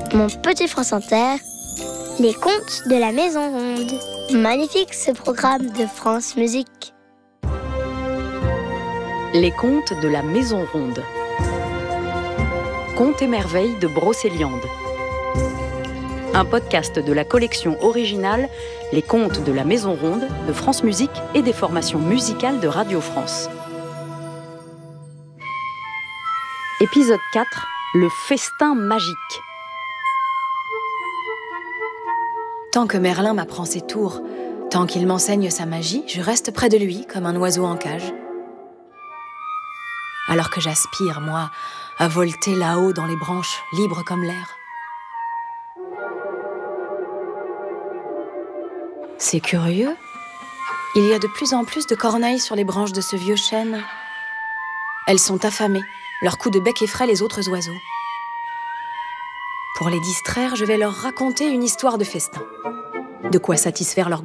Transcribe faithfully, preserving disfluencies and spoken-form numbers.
Mon petit France Inter, les contes de la Maison Ronde. Magnifique ce programme de France Musique. Les contes de la Maison Ronde. Contes et merveilles de Brocéliande. Un podcast de la collection originale Les contes de la Maison Ronde de France Musique et des formations musicales de Radio France. Épisode quatre, le festin magique. Tant que Merlin m'apprend ses tours, tant qu'il m'enseigne sa magie, je reste près de lui comme un oiseau en cage. Alors que j'aspire, moi, à volter là-haut dans les branches, libre comme l'air. C'est curieux. Il y a de plus en plus de corneilles sur les branches de ce vieux chêne. Elles sont affamées, leurs coups de bec effraient les autres oiseaux. Pour les distraire, je vais leur raconter une histoire de festin. De quoi satisfaire leur